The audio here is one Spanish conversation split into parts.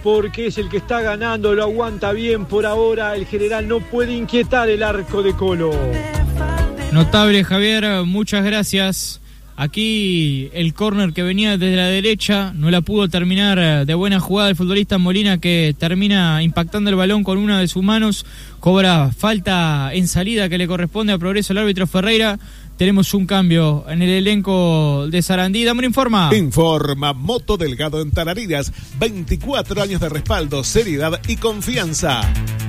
porque es el que está ganando, lo aguanta bien por ahora. El general no puede inquietar el arco de Colo. Notable, Javier, muchas gracias. Aquí el córner que venía desde la derecha no la pudo terminar de buena jugada el futbolista Molina, que termina impactando el balón con una de sus manos. Cobra falta en salida que le corresponde a Progreso el árbitro Ferreira. Tenemos un cambio en el elenco de Sarandí. Dame un informa. Informa Moto Delgado en Tarariras. 24 años de respaldo, seriedad y confianza.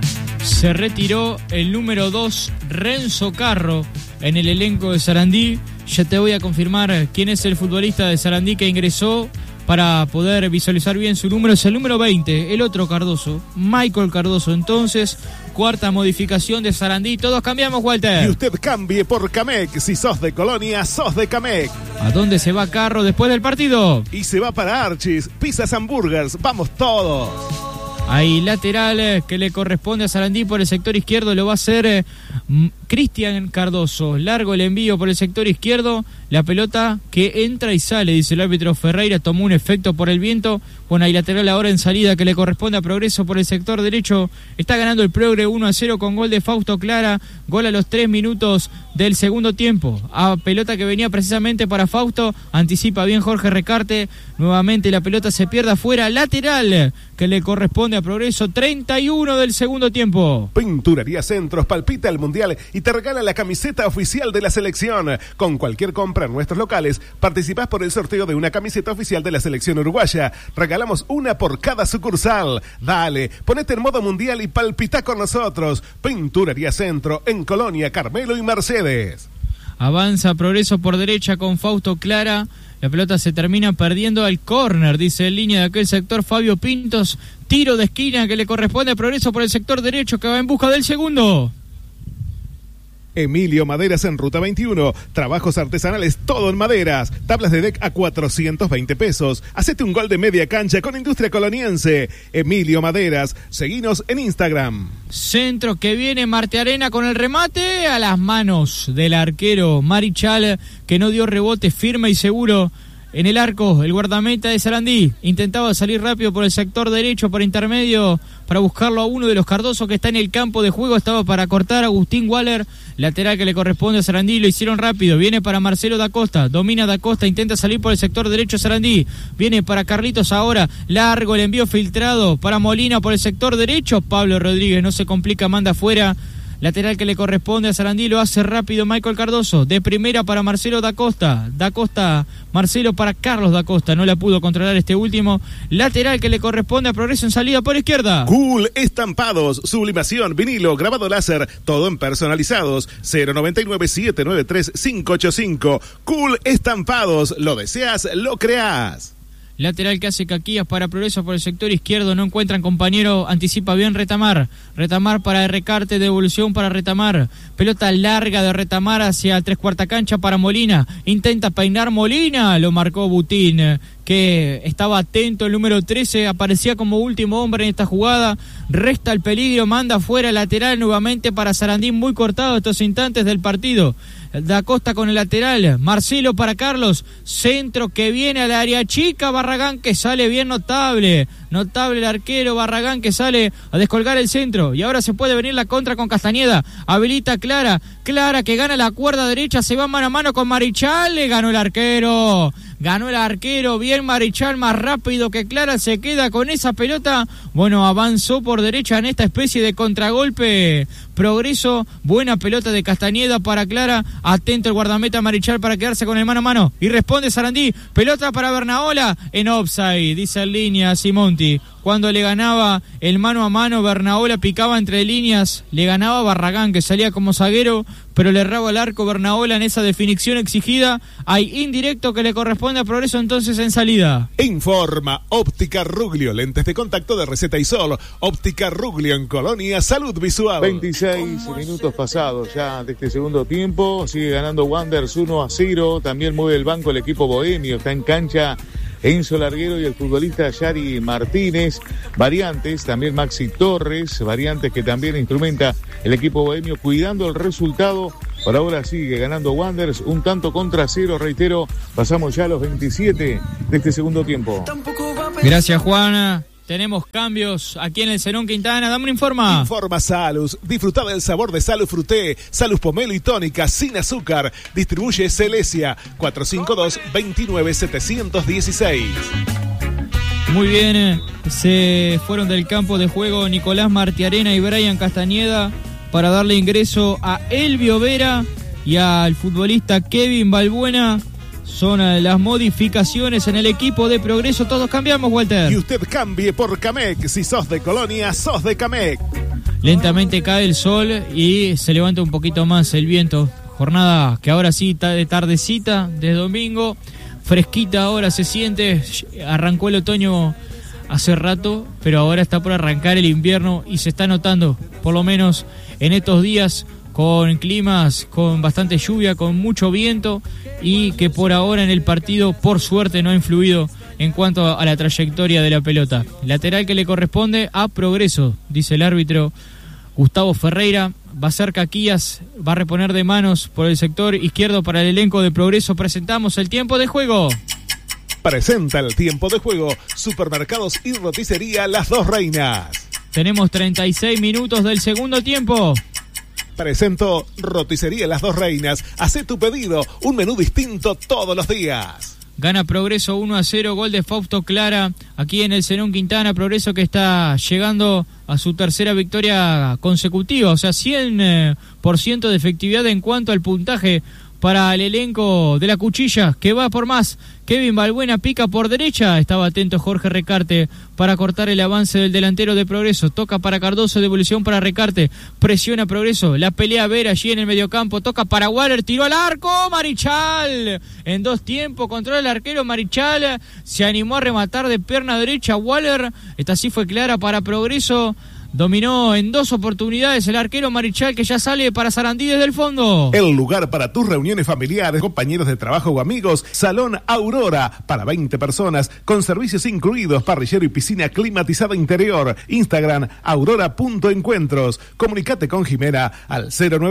Se retiró el número 2, Renzo Carro, en el elenco de Sarandí. Ya te voy a confirmar quién es el futbolista de Sarandí que ingresó para poder visualizar bien su número. Es el número 20, el otro Cardoso, Michael Cardoso. Entonces, cuarta modificación de Sarandí. Todos cambiamos, Walter. Y usted cambie por Camec. Si sos de Colonia, sos de Camec. ¿A dónde se va Carro después del partido? Y se va para Archis, Pizzas Hamburgers. Vamos todos. Ahí lateral que le corresponde a Sarandí por el sector izquierdo lo va a hacer Cristian Cardoso. Largo el envío por el sector izquierdo. La pelota que entra y sale, dice el árbitro Ferreira. Tomó un efecto por el viento. Bueno, ahí lateral ahora en salida que le corresponde a Progreso por el sector derecho. Está ganando el Progre 1-0 con gol de Fausto Clara. Gol a los 3 minutos del segundo tiempo. A pelota que venía precisamente para Fausto. Anticipa bien Jorge Recarte. Nuevamente la pelota se pierde afuera. Lateral que le corresponde a Progreso. 31 del segundo tiempo. Pinturería Centros palpita el Mundial y te regala la camiseta oficial de la selección. Con cualquier compra en nuestros locales, participás por el sorteo de una camiseta oficial de la selección uruguaya. Regalamos una por cada sucursal. Dale, ponete en modo mundial y palpita con nosotros. Pinturería Centro en Colonia, Carmelo y Mercedes. Avanza Progreso por derecha con Fausto Clara. La pelota se termina perdiendo al córner, dice en línea de aquel sector Fabio Pintos. Tiro de esquina que le corresponde a Progreso por el sector derecho, que va en busca del segundo. Emilio Maderas en Ruta 21. Trabajos artesanales, todo en maderas. Tablas de deck a 420 pesos. Hacete un gol de media cancha con Industria Coloniense. Emilio Maderas. Seguinos en Instagram. Centro que viene Martearena con el remate a las manos del arquero Marichal, que no dio rebote firme y seguro en el arco. El guardameta de Sarandí intentaba salir rápido por el sector derecho, por intermedio, para buscarlo a uno de los Cardosos que está en el campo de juego. Estaba para cortar Agustín Waller, lateral que le corresponde a Sarandí. Lo hicieron rápido, viene para Marcelo da Costa, domina da Costa, intenta salir por el sector derecho Sarandí, viene para Carlitos ahora, largo el envío filtrado para Molina por el sector derecho. Pablo Rodríguez no se complica, manda afuera. Lateral que le corresponde a Sarandí, lo hace rápido Michael Cardoso. De primera para Marcelo da Costa. Da Costa, Marcelo para Carlos da Costa. No la pudo controlar este último. Lateral que le corresponde a Progreso en salida por izquierda. Cool Estampados, sublimación, vinilo, grabado láser, todo en personalizados. 099-793-585. Cool Estampados, lo deseas, lo creás. Lateral que hace Caquías para Progreso por el sector izquierdo. No encuentran compañero. Anticipa bien Retamar. Retamar para Recarte. Devolución para Retamar. Pelota larga de Retamar hacia 3/4 cancha para Molina. Intenta peinar Molina. Lo marcó Butín, que estaba atento. El número 13 aparecía como último hombre en esta jugada. Resta el peligro. Manda fuera lateral nuevamente para Sarandí. Muy cortado estos instantes del partido. Da Costa con el lateral. Marcelo para Carlos. Centro que viene al área chica. Barragán que sale bien, notable. Notable el arquero Barragán que sale a descolgar el centro. Y ahora se puede venir la contra con Castañeda. Habilita Clara. Clara que gana la cuerda derecha. Se va mano a mano con Marichal. Le ganó el arquero. Ganó el arquero. Bien Marichal, más rápido que Clara. Se queda con esa pelota. Bueno, avanzó por derecha en esta especie de contragolpe. Progreso. Buena pelota de Castañeda para Clara. Atento el guardameta Marichal para quedarse con el mano a mano. Y responde Sarandí. Pelota para Bernaola. En offside, dice en línea Simonti. Cuando le ganaba el mano a mano, Bernaola picaba entre líneas. Le ganaba Barragán, que salía como zaguero, pero le erraba el arco Bernaola en esa definición exigida. Hay indirecto que le corresponde a Progreso entonces en salida. Informa Óptica Ruglio, lentes de contacto de receta y sol. Óptica Ruglio en Colonia, salud visual. 26 minutos pasados ya de este segundo tiempo. Sigue ganando Wanderers 1-0. También mueve el banco el equipo bohemio. Está en cancha Enzo Larguero y el futbolista Yari Martínez. Variantes, también Maxi Torres, variantes que también instrumenta el equipo bohemio, cuidando el resultado. Por ahora sigue ganando Wanderers, 1-0, reitero, pasamos ya a los 27 de este segundo tiempo. Gracias, Juana. tenemos cambios aquí en el Zenón Quintana. Dame un informa. Informa Salus. Disfruta del sabor de Salus Fruté, Salus Pomelo y Tónica sin azúcar. Distribuye Celesia 452-29716. Muy bien, se fueron del campo de juego Nicolás Martiarena y Brian Castañeda para darle ingreso a Elvio Vera y al futbolista Kevin Balbuena. Son las modificaciones en el equipo de Progreso. Todos cambiamos, Walter. Y usted cambie por Camec. Si sos de Colonia, sos de Camec. Lentamente cae el sol y se levanta un poquito más el viento. Jornada que ahora sí está de tardecita, de domingo. Fresquita ahora se siente. Arrancó el otoño hace rato, pero ahora está por arrancar el invierno y se está notando, por lo menos en estos días, con climas, con bastante lluvia, con mucho viento, y que por ahora en el partido, por suerte, no ha influido en cuanto a la trayectoria de la pelota. Lateral que le corresponde a Progreso, dice el árbitro Gustavo Ferreira. Va a ser Caquías, va a reponer de manos por el sector izquierdo para el elenco de Progreso. Presentamos el tiempo de juego. Presenta el tiempo de juego Supermercados y Roticería Las Dos Reinas. Tenemos 36 minutos del segundo tiempo. Presento Roticería Las Dos Reinas. Hacé tu pedido, un menú distinto todos los días. Gana Progreso 1-0, gol de Fausto Clara, aquí en el Zenón Quintana. Progreso que está llegando a su tercera victoria consecutiva, o sea, 100% de efectividad en cuanto al puntaje para el elenco de la Cuchilla, que va por más. Kevin Balbuena pica por derecha, estaba atento Jorge Recarte para cortar el avance del delantero de Progreso. Toca para Cardoso, devolución para Recarte, presiona Progreso, la pelea Vera allí en el mediocampo, toca para Waller, tiró al arco, Marichal en dos tiempos, controla el arquero Marichal, se animó a rematar de pierna derecha Waller, esta sí fue clara para Progreso. Dominó en dos oportunidades el arquero Marichal, que ya sale para Sarandí desde el fondo. El lugar para tus reuniones familiares, compañeros de trabajo o amigos. Salón Aurora, para 20 personas, con servicios incluidos, parrillero y piscina climatizada interior. Instagram, aurora.encuentros. Comunicate con Jimena al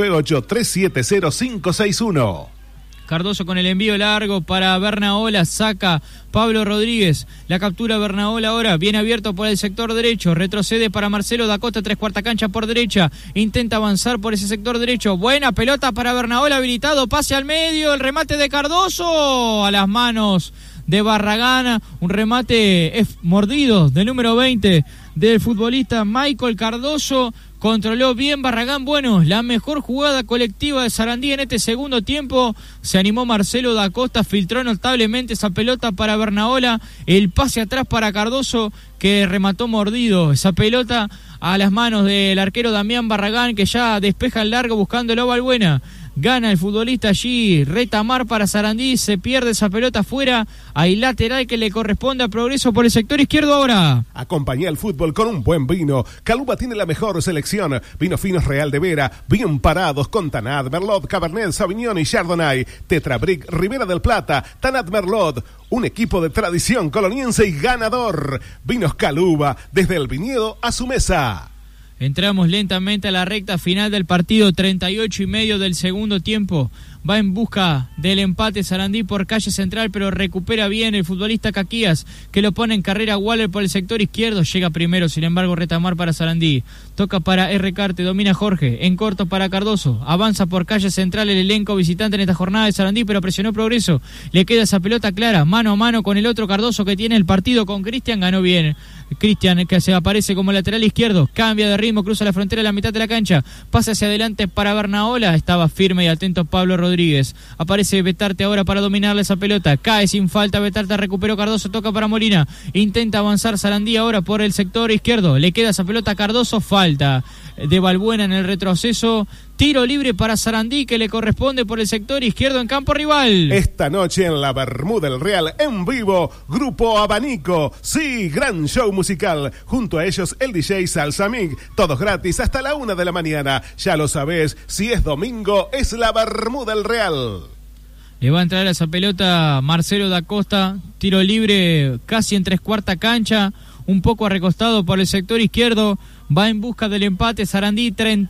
098-370-561. Cardoso con el envío largo para Bernaola, saca Pablo Rodríguez, la captura Bernaola ahora, bien abierto por el sector derecho, retrocede para Marcelo da Costa, 3/4 cancha por derecha, intenta avanzar por ese sector derecho, buena pelota para Bernaola, habilitado, pase al medio, el remate de Cardoso, a las manos de Barragán, un remate mordido del número 20 del futbolista Michael Cardoso. Controló bien Barragán, bueno, la mejor jugada colectiva de Sarandí en este segundo tiempo. Se animó Marcelo da Costa, filtró notablemente esa pelota para Bernaola, el pase atrás para Cardoso, que remató mordido esa pelota a las manos del arquero Damián Barragán, que ya despeja el largo buscándolo Balbuena. Gana el futbolista allí, Retamar para Sarandí, se pierde esa pelota afuera, hay lateral que le corresponde a Progreso por el sector izquierdo ahora. Acompaña el fútbol con un buen vino. Caluba tiene la mejor selección, vinos finos Real de Vera, bien parados con Tanat, Merlot, Cabernet, Sauvignon y Chardonnay, Tetrabric, Ribera del Plata, Tanat Merlot, un equipo de tradición coloniense y ganador. Vinos Caluba, desde el viñedo a su mesa. Entramos lentamente a la recta final del partido, 38:30 del segundo tiempo. Va en busca del empate Sarandí por calle central, pero recupera bien el futbolista Caquías, que lo pone en carrera Waller por el sector izquierdo. Llega primero, sin embargo, Retamar para Sarandí. Toca para Recarte, domina Jorge. En corto para Cardoso. Avanza por calle central el elenco visitante en esta jornada de Sarandí, pero presionó Progreso. Le queda esa pelota clara, mano a mano con el otro Cardoso que tiene el partido con Cristian. Ganó bien Cristian, que se aparece como lateral izquierdo. Cambia de ritmo, cruza la frontera a la mitad de la cancha. Pasa hacia adelante para Bernaola. Estaba firme y atento Pablo Rodríguez. Aparece Betarte ahora para dominarle esa pelota. Cae sin falta Betarte, recuperó Cardoso, toca para Molina. Intenta avanzar Sarandí ahora por el sector izquierdo. Le queda esa pelota a Cardoso, falta de Balbuena en el retroceso. Tiro libre para Sarandí, que le corresponde por el sector izquierdo en campo rival. Esta noche en la Bermuda del Real, en vivo, Grupo Abanico. Sí, gran show musical. Junto a ellos el DJ Salsamig. Todos gratis hasta la 1 de la mañana. Ya lo sabés, si es domingo, es la Bermuda del Real. Le va a entrar a esa pelota Marcelo da Costa. Tiro libre casi en 3/4 cancha. Un poco recostado por el sector izquierdo. Va en busca del empate Sarandí,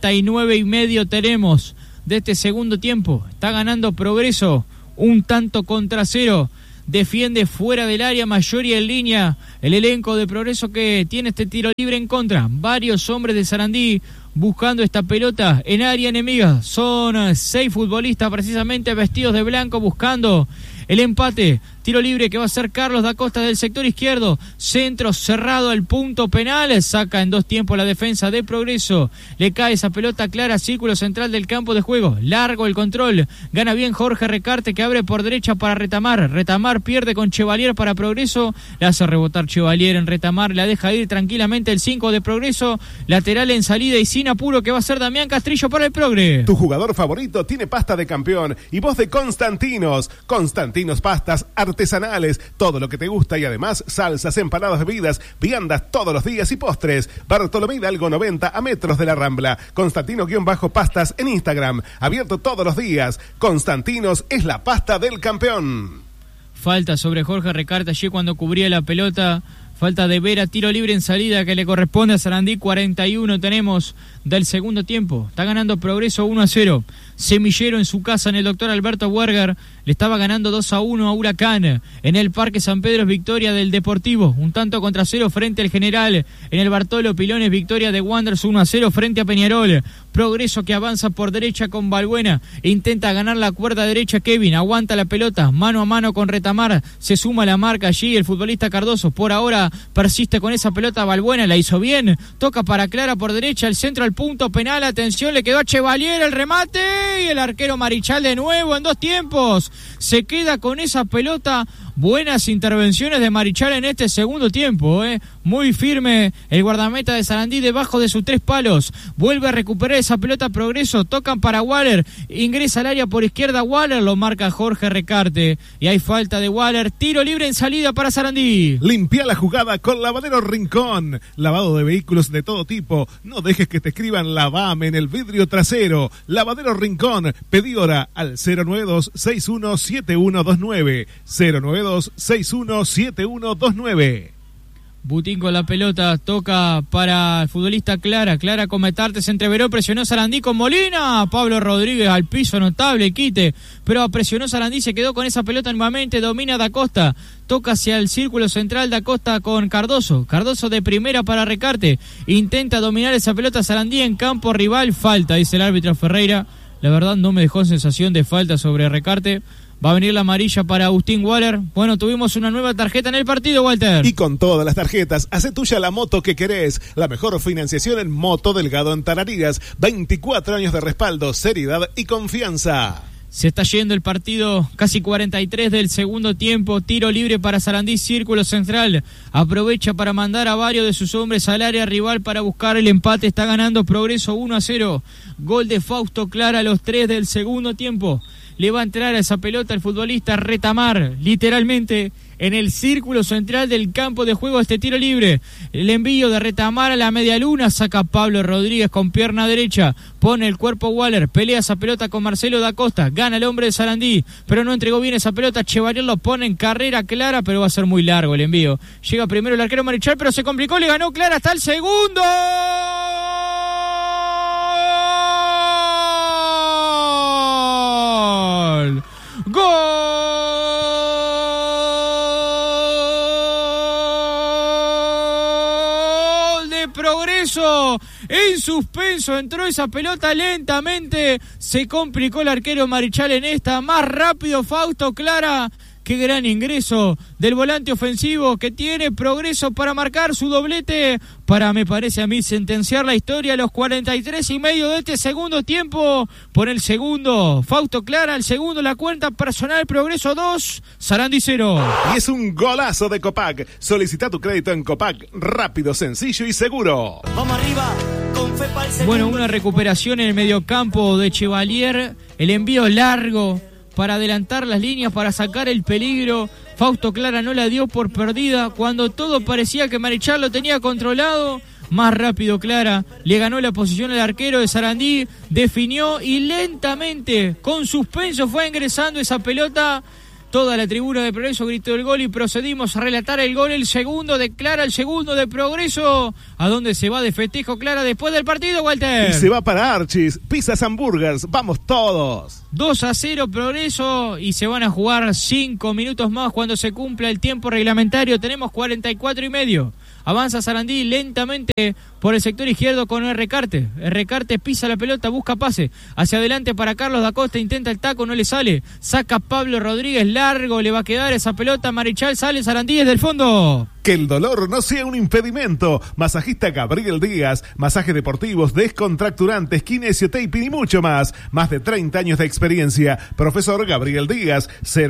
39:30 tenemos de este segundo tiempo. Está ganando Progreso, un tanto contra cero. defiende fuera del área, Mayori en línea. El elenco de Progreso que tiene este tiro libre en contra. Varios hombres de Sarandí buscando esta pelota en área enemiga. Son 6 futbolistas precisamente vestidos de blanco buscando el empate. Tiro libre que va a ser Carlos da Costa del sector izquierdo. Centro cerrado al punto penal. Saca en 2 tiempos la defensa de Progreso. Le cae esa pelota clara, círculo central del campo de juego. Largo el control. Gana bien Jorge Recarte que abre por derecha para Retamar. Retamar pierde con Chevalier para Progreso. Le hace rebotar Chevalier en Retamar. La deja ir tranquilamente el 5 de Progreso. Lateral en salida y sin apuro que va a ser Damián Castrillo para el Progre. Tu jugador favorito tiene pasta de campeón y vos de Constantinos. Constantinos pastas artesanales, todo lo que te gusta y además salsas, empanadas, bebidas, viandas todos los días y postres. Bartolomé Hidalgo 90 a metros de la Rambla. Constantino-pastas en Instagram, abierto todos los días. Constantinos es la pasta del campeón. Falta sobre Jorge Recarte allí cuando cubría la pelota. Falta de Vera, tiro libre en salida que le corresponde a Sarandí. 41 tenemos del segundo tiempo. Está ganando Progreso 1-0. Semillero en su casa en el Dr. Alberto Werger le estaba ganando 2-1 a Huracán. En el Parque San Pedro es victoria del Deportivo, un tanto contra 0 frente al General. En el Bartolo Pilones victoria de Wanderers 1-0 frente a Peñarol. Progreso que avanza por derecha con Balbuena, intenta ganar la cuerda derecha. Kevin aguanta la pelota mano a mano con Retamar, se suma la marca allí el futbolista Cardoso. Por ahora persiste con esa pelota Balbuena, la hizo bien, toca para Clara por derecha, el centro al punto penal, atención, le quedó a Chevalier el remate y el arquero Marichal de nuevo en 2 tiempos se queda con esa pelota. Buenas intervenciones de Marichal en este segundo tiempo, muy firme el guardameta de Sarandí debajo de sus 3 palos. Vuelve a recuperar esa pelota Progreso, tocan para Waller, ingresa al área por izquierda Waller, lo marca Jorge Recarte y hay falta de Waller. Tiro libre en salida para Sarandí. Limpia la jugada con Lavadero Rincón, lavado de vehículos de todo tipo. No dejes que te escriban lavame en el vidrio trasero. Lavadero Rincón, pedí hora al 092-617129 092-617129. Butín con la pelota, toca para el futbolista Clara con Metarte, se entreveró, presionó Sarandí con Molina, Pablo Rodríguez al piso, notable quite, pero presionó Sarandí, se quedó con esa pelota nuevamente, domina Da Costa, toca hacia el círculo central Da Costa con Cardoso de primera para Recarte, intenta dominar esa pelota Sarandí en campo rival, falta, dice el árbitro Ferreira, la verdad no me dejó sensación de falta sobre Recarte. Va a venir la amarilla para Agustín Waller. Bueno, tuvimos una nueva tarjeta en el partido, Walter. Y con todas las tarjetas, hace tuya la moto que querés. La mejor financiación en Moto Delgado en Tarariras. 24 años de respaldo, seriedad y confianza. Se está yendo el partido, casi 43 del segundo tiempo. Tiro libre para Sarandí, círculo central. Aprovecha para mandar a varios de sus hombres al área rival para buscar el empate. Está ganando Progreso 1-0. Gol de Fausto Clara a los 3 del segundo tiempo. Le va a entrar a esa pelota el futbolista Retamar, literalmente en el círculo central del campo de juego este tiro libre. El envío de Retamar a la media luna, saca Pablo Rodríguez con pierna derecha, pone el cuerpo Waller, pelea esa pelota con Marcelo Da Costa, gana el hombre de Sarandí, pero no entregó bien esa pelota, Chevalier lo pone en carrera Clara, pero va a ser muy largo el envío. Llega primero el arquero Marichal, pero se complicó, le ganó Clara hasta el segundo. ¡Gol de Progreso! En suspenso entró esa pelota lentamente, se complicó el arquero Marichal en esta, más rápido Fausto Clara. Qué gran ingreso del volante ofensivo que tiene Progreso para marcar su doblete, para, me parece a mí, sentenciar la historia a los 43.5 de este segundo tiempo. Por el segundo, Fausto Clara, el segundo, la cuenta personal, Progreso 2, Sarandí 0. Y es un golazo de Copac. Solicita tu crédito en Copac, rápido, sencillo y seguro. Vamos arriba, con fe para el segundo. Bueno, una recuperación en el mediocampo de Chevalier, el envío largo para adelantar las líneas, para sacar el peligro. Fausto Clara no la dio por perdida cuando todo parecía que Marichal lo tenía controlado. Más rápido Clara, le ganó la posición al arquero de Sarandí, definió y lentamente, con suspenso, fue ingresando esa pelota. Toda la tribuna de Progreso gritó el gol y procedimos a relatar el gol. El segundo de Clara, el segundo de Progreso. ¿A dónde se va de festejo Clara después del partido, Walter? Y se va para Archis, Pizzas Hamburgers, vamos todos. 2-0 Progreso y se van a jugar 5 minutos más cuando se cumpla el tiempo reglamentario. Tenemos 44 y medio. Avanza Sarandí lentamente por el sector izquierdo con Recarte. Recarte pisa la pelota, busca pase. Hacia adelante para Carlos da Costa, intenta el taco, no le sale. Saca Pablo Rodríguez, largo, le va a quedar esa pelota. Marichal sale, Sarandí desde el fondo. Que el dolor no sea un impedimento. Masajista Gabriel Díaz, masajes deportivos, descontracturantes, kinesiotaping y mucho más. Más de 30 años de experiencia. Profesor Gabriel Díaz,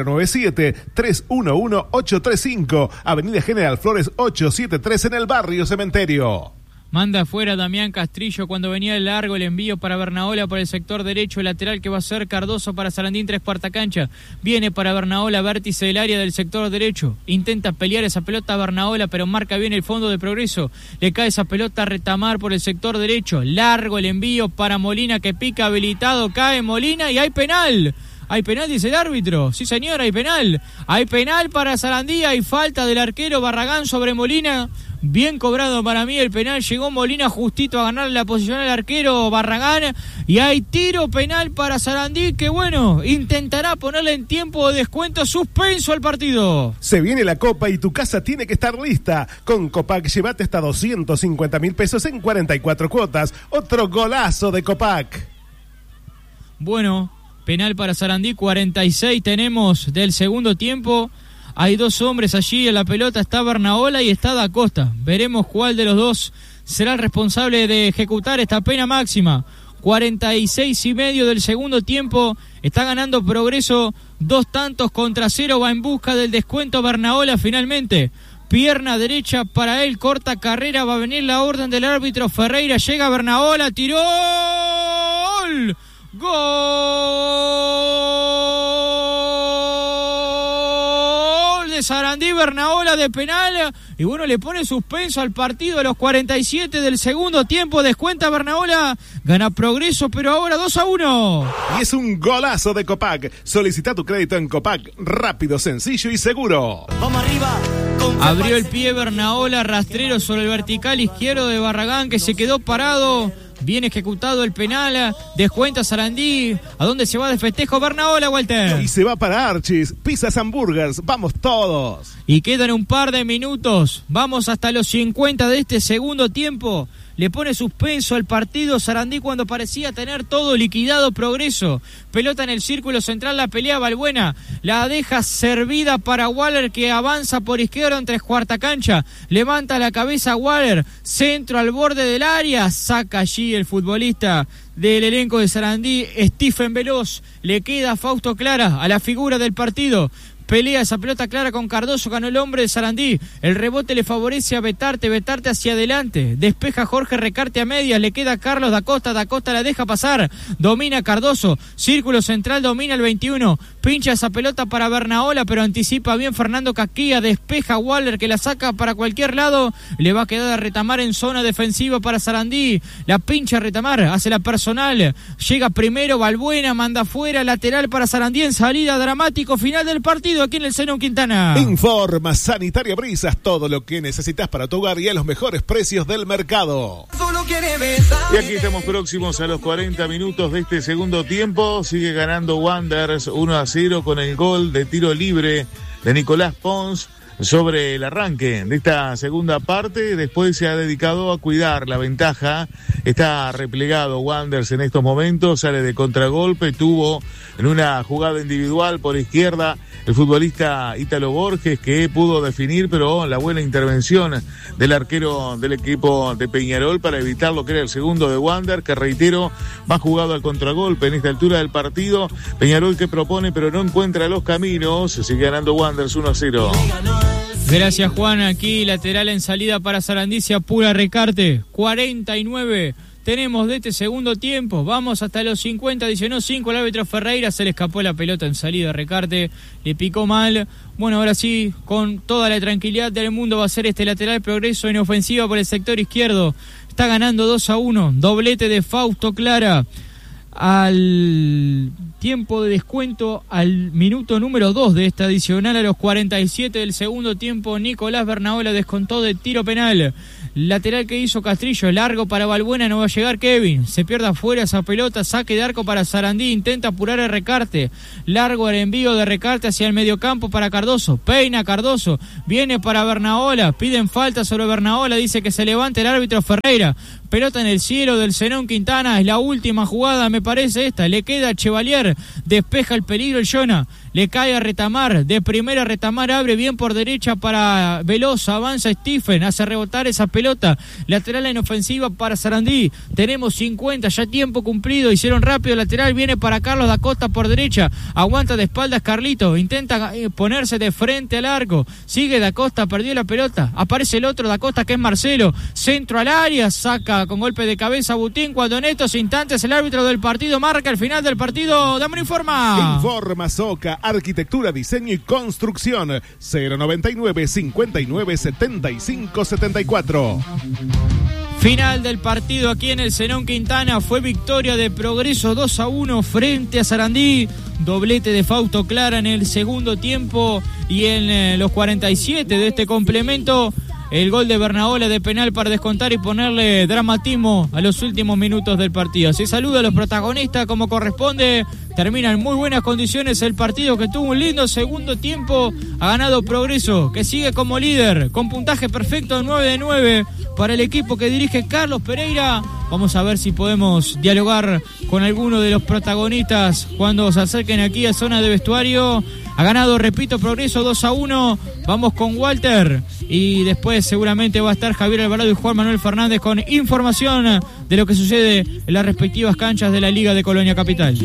097-311-835, Avenida General Flores 873 en el barrio Cementerio. Manda afuera Damián Castrillo cuando venía el largo el envío para Bernaola por el sector derecho, el lateral que va a ser Cardoso para Sarandí, 3/4 cancha. Viene para Bernaola, vértice del área del sector derecho. Intenta pelear esa pelota a Bernaola, pero marca bien el fondo de Progreso. Le cae esa pelota a Retamar por el sector derecho. Largo el envío para Molina que pica habilitado, cae Molina y hay penal. Hay penal, dice el árbitro. Sí, señor, hay penal. Hay penal para Sarandí, hay falta del arquero Barragán sobre Molina. Bien cobrado para mí el penal, llegó Molina justito a ganar la posición al arquero Barragán y hay tiro penal para Sarandí que bueno, intentará ponerle en tiempo de descuento suspenso al partido. Se viene la Copa y tu casa tiene que estar lista. Con Copac llévate hasta 250.000 pesos en 44 cuotas. Otro golazo de Copac. Bueno, penal para Sarandí, 46 tenemos del segundo tiempo. Hay dos hombres allí en la pelota, está Bernaola y está Da Costa. Veremos cuál de los dos será el responsable de ejecutar esta pena máxima. 46 y medio del segundo tiempo, está ganando Progreso 2-0, va en busca del descuento Bernaola finalmente. Pierna derecha para él, corta carrera, va a venir la orden del árbitro Ferreira, llega Bernaola, tiró, ¡gol! De Sarandí, Bernaola de penal y bueno, le pone suspenso al partido a los 47 del segundo tiempo, descuenta Bernaola, gana Progreso pero ahora 2-1 y es un golazo de Copac. Solicita tu crédito en Copac, rápido, sencillo y seguro. Vamos arriba. Abrió el pie Bernaola, rastrero sobre el vertical izquierdo de Barragán que se quedó parado. Bien ejecutado el penal, descuenta Sarandí. ¿A dónde se va de festejo Bernaola, Walter? Y se va para Archis, Pizzas Hamburgers, vamos todos. Y quedan un par de minutos, vamos hasta los 50 de este segundo tiempo. Le pone suspenso al partido Sarandí cuando parecía tener todo liquidado Progreso. Pelota en el círculo central, la pelea Balbuena. La deja servida para Waller que avanza por izquierda en 3/4 cancha. Levanta la cabeza Waller, centro al borde del área. Saca allí el futbolista del elenco de Sarandí, Stephen Veloz. Le queda Fausto Clara a la figura del partido. Pelea esa pelota clara con Cardoso, ganó el hombre de Sarandí. El rebote le favorece a Betarte hacia adelante. Despeja Jorge Recarte a medias, le queda Carlos da Costa la deja pasar. Domina Cardoso, círculo central, domina el 21. Pincha esa pelota para Bernaola, pero anticipa bien Fernando Casquilla. Despeja Waller que la saca para cualquier lado. Le va a quedar a Retamar en zona defensiva para Sarandí. La pincha Retamar, hace la personal. Llega primero Balbuena, manda fuera, lateral para Sarandí en salida, dramático final del partido. Aquí en el Zenón Quintana. Informa Sanitaria Brisas, todo lo que necesitas para tu hogar y a los mejores precios del mercado. Y aquí estamos próximos a los 40 minutos de este segundo tiempo. Sigue ganando Wanderers 1-0 con el gol de tiro libre de Nicolás Pons sobre el arranque de esta segunda parte. Después se ha dedicado a cuidar la ventaja. Está replegado Wanderers en estos momentos, sale de contragolpe, tuvo en una jugada individual por izquierda el futbolista Ítalo Borges que pudo definir, pero la buena intervención del arquero del equipo de Peñarol para evitar lo que era el segundo de Wander, que reitero, va jugado al contragolpe en esta altura del partido. Peñarol que propone pero no encuentra los caminos, sigue ganando Wanderers 1-0. Gracias Juan, aquí lateral en salida para Sarandí, se apura Recarte, 49 tenemos de este segundo tiempo, vamos hasta los 50, adicionó 5 el árbitro Ferreira, se le escapó la pelota en salida a Recarte, le picó mal. Bueno, ahora sí, con toda la tranquilidad del mundo va a ser este lateral Progreso en ofensiva por el sector izquierdo, está ganando 2-1, doblete de Fausto Clara. al tiempo de descuento, al minuto número 2 de esta adicional, a los 47 del segundo tiempo. Nicolás Bernaola descontó de tiro penal. Lateral que hizo Castrillo, largo para Balbuena, no va a llegar Kevin, se pierde afuera esa pelota, saque de arco para Sarandí, intenta apurar el Recarte, largo el envío de Recarte hacia el mediocampo para Cardoso, peina Cardoso, viene para Bernaola, piden falta sobre Bernaola, dice que se levante el árbitro Ferreira, pelota en el cielo del Zenón Quintana, es la última jugada, me parece esta, le queda a Chevalier, despeja el peligro el Jona, le cae a Retamar, de primera Retamar abre bien por derecha para Veloz, avanza Stephen, hace rebotar esa pelota, lateral en ofensiva para Sarandí, tenemos 50, ya tiempo cumplido, hicieron rápido lateral, viene para Carlos da Costa por derecha, aguanta de espaldas Carlito, intenta ponerse de frente al arco, sigue da Costa, perdió la pelota, aparece el otro da Costa que es Marcelo, centro al área, saca con golpe de cabeza Butín, cuando en estos instantes el árbitro del partido marca el final del partido. Dame un informa. Informa Soca, arquitectura, diseño y construcción, 099 59 75 74. Final del partido aquí en el Zenón Quintana, fue victoria de Progreso 2-1 frente a Sarandí, doblete de Fausto Clara en el segundo tiempo y en los 47 de este complemento el gol de Bernaola de penal para descontar y ponerle dramatismo a los últimos minutos del partido. Se saluda a los protagonistas como corresponde, termina en muy buenas condiciones el partido que tuvo un lindo segundo tiempo, ha ganado Progreso, que sigue como líder, con puntaje perfecto 9 de 9 para el equipo que dirige Carlos Pereira. Vamos a ver si podemos dialogar con alguno de los protagonistas cuando se acerquen aquí a zona de vestuario. Ha ganado, repito, Progreso 2-1. Vamos con Walter y después seguramente va a estar Javier Alvarado y Juan Manuel Fernández con información de lo que sucede en las respectivas canchas de la Liga de Colonia Capital.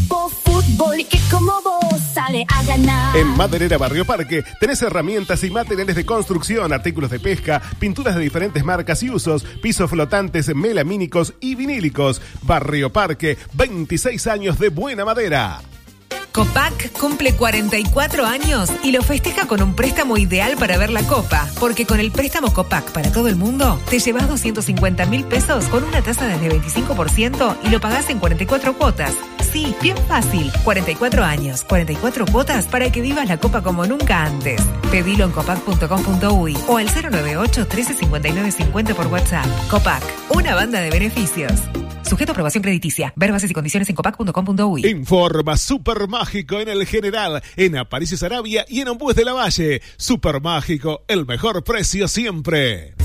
Que como vos sale a ganar. En Maderera Barrio Parque tenés herramientas y materiales de construcción, artículos de pesca, pinturas de diferentes marcas y usos, pisos flotantes, melamínicos y vinílicos. Barrio Parque, 26 años de buena madera. Copac cumple 44 años y lo festeja con un préstamo ideal para ver la Copa, porque con el préstamo Copac para todo el mundo te llevas 250.000 pesos con una tasa desde 25% y lo pagás en 44 cuotas. Sí, bien fácil. 44 años, 44 cuotas para que vivas la Copa como nunca antes. Pedilo en copac.com.uy o al 098 135950 por WhatsApp. Copac, una banda de beneficios. Sujeto a aprobación crediticia. Ver bases y condiciones en copac.com.uy. Informa Supermágico en El General, en Aparicio Sarabia y en Ombues de la Valle. Supermágico, el mejor precio siempre.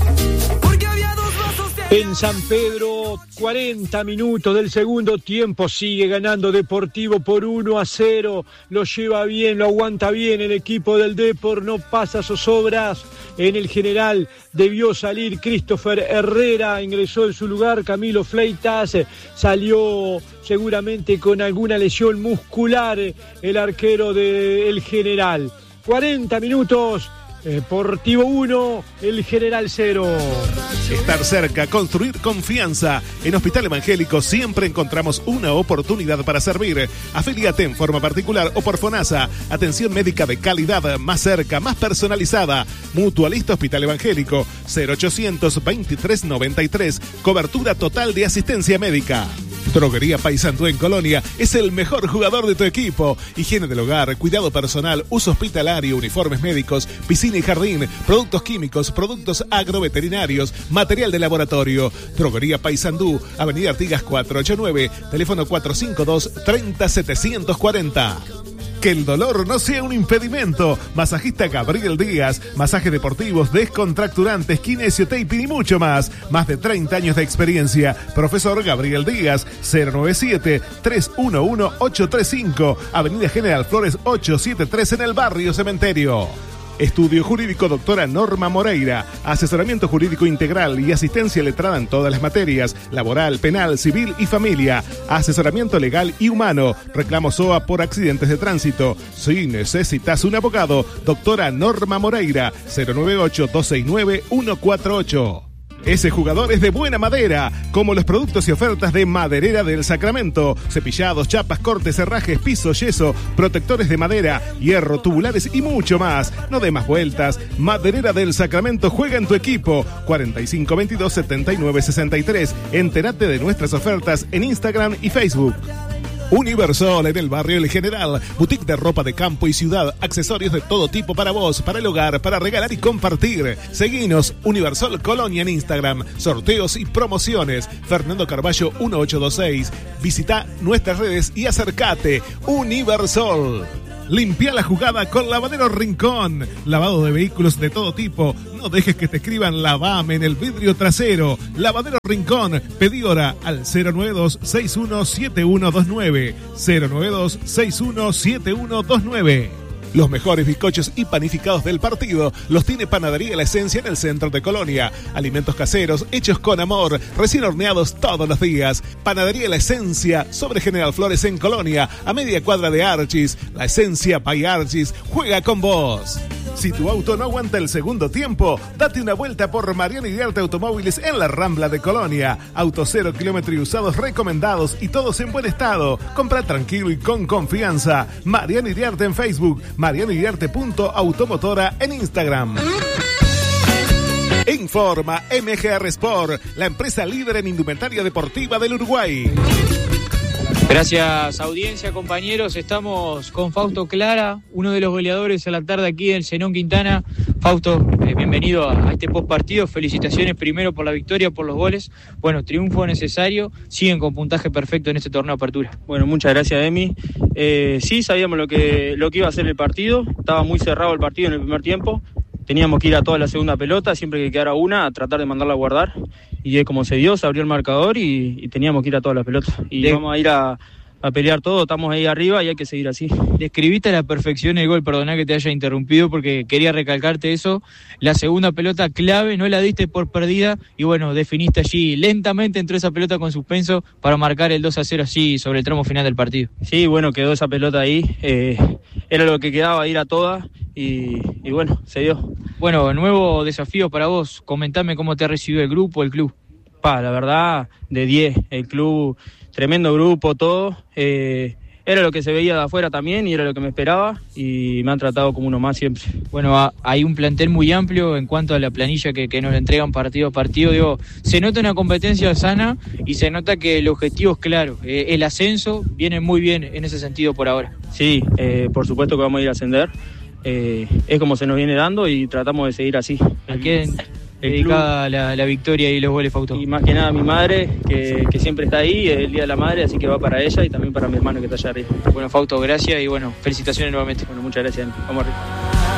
En San Pedro, 40 minutos del segundo tiempo, sigue ganando Deportivo por 1-0, lo lleva bien, lo aguanta bien el equipo del Depor, no pasa zozobras. En El General debió salir Christopher Herrera, ingresó en su lugar Camilo Fleitas, salió seguramente con alguna lesión muscular el arquero de El General. 40 minutos. Deportivo 1, El General 0. Estar cerca, construir confianza. En Hospital Evangélico siempre encontramos una oportunidad para servir. Afíliate en forma particular o por FONASA. Atención médica de calidad, más cerca, más personalizada. Mutualista Hospital Evangélico, 0800 2393. Cobertura total de asistencia médica. Droguería Paysandú en Colonia es el mejor jugador de tu equipo. Higiene del hogar, cuidado personal, uso hospitalario, uniformes médicos, piscina y jardín, productos químicos, productos agroveterinarios, material de laboratorio. Droguería Paysandú, Avenida Artigas 489, teléfono 452-30740. Que el dolor no sea un impedimento. Masajista Gabriel Díaz, masajes deportivos, descontracturantes, kinesiotaping y mucho más. Más de 30 años de experiencia. Profesor Gabriel Díaz, 097-311-835, Avenida General Flores 873 en el barrio Cementerio. Estudio Jurídico Doctora Norma Moreira, asesoramiento jurídico integral y asistencia letrada en todas las materias, laboral, penal, civil y familia, asesoramiento legal y humano, reclamo SOA por accidentes de tránsito. Si necesitas un abogado, Doctora Norma Moreira, 098-269-148. Ese jugador es de buena madera, como los productos y ofertas de Maderera del Sacramento. Cepillados, chapas, cortes, herrajes, piso, yeso, protectores de madera, hierro, tubulares y mucho más. No dé más vueltas. Maderera del Sacramento juega en tu equipo. 4522-7963. Entérate de nuestras ofertas en Instagram y Facebook. Universal en el barrio El General, boutique de ropa de campo y ciudad, accesorios de todo tipo para vos, para el hogar, para regalar y compartir. Seguinos, Universal Colonia en Instagram, sorteos y promociones. Fernando Carballo 1826. Visita nuestras redes y acércate. Universal. Limpia la jugada con Lavadero Rincón. Lavado de vehículos de todo tipo. No dejes que te escriban lavame en el vidrio trasero. Lavadero Rincón. Pedí hora al 092-617129. 092-617129. Los mejores bizcochos y panificados del partido los tiene Panadería La Esencia en el centro de Colonia. Alimentos caseros hechos con amor, recién horneados todos los días. Panadería La Esencia sobre General Flores en Colonia, a media cuadra de Archis. La Esencia by Archis juega con vos. Si tu auto no aguanta el segundo tiempo, date una vuelta por Mariano Iriarte Automóviles en la Rambla de Colonia. Autos 0 kilómetros y usados recomendados y todos en buen estado. Compra tranquilo y con confianza. Mariano Iriarte en Facebook, marianoiriarte.automotora en Instagram. Informa MGR Sport, la empresa líder en indumentaria deportiva del Uruguay. Gracias, audiencia, compañeros. Estamos con Fausto Clara, uno de los goleadores a la tarde aquí en Zenón Quintana. Fausto, bienvenido a este post partido. Felicitaciones primero por la victoria, por los goles. Bueno, triunfo necesario. Siguen con puntaje perfecto en este torneo de apertura. Bueno, muchas gracias, Emi. Sí, sabíamos lo que iba a ser el partido. Estaba muy cerrado el partido en el primer tiempo. Teníamos que ir a toda la segunda pelota, siempre que quedara una, a tratar de mandarla a guardar. Y es como se dio, se abrió el marcador y teníamos que ir a todas las pelotas. Y vamos a ir a pelear todo, estamos ahí arriba y hay que seguir así. Describiste a la perfección el gol, perdoná que te haya interrumpido porque quería recalcarte eso. La segunda pelota clave, no la diste por perdida y bueno, definiste allí. Lentamente entró esa pelota con suspenso para marcar el 2-0 así sobre el tramo final del partido. Sí, bueno, quedó esa pelota ahí. Era lo que quedaba, ir a todas y bueno, se dio. Bueno, nuevo desafío para vos. Comentame cómo te ha recibido el grupo, el club. La verdad, de 10. El club, tremendo grupo, todo. Era lo que se veía de afuera también y era lo que me esperaba y me han tratado como uno más siempre. Bueno, hay un plantel muy amplio en cuanto a la planilla que nos entregan partido a partido. Digo, se nota una competencia sana y se nota que el objetivo es claro. El ascenso viene muy bien en ese sentido por ahora. Sí, por supuesto que vamos a ir a ascender. Es como se nos viene dando y tratamos de seguir así. ¿A quién dedicada la victoria y los goles, Fausto? Y más que nada a mi madre, que siempre está ahí, es el Día de la Madre, así que va para ella y también para mi hermano que está allá arriba. Bueno, Fausto, gracias y bueno, felicitaciones nuevamente. Bueno, muchas gracias. Vamos arriba.